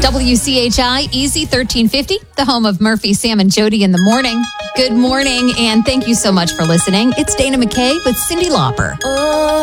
WCHI Easy 1350, the home of Murphy, Sam, and Jody in the morning. Good morning, and thank you so much for listening. It's Dana McKay with Cyndi Lauper.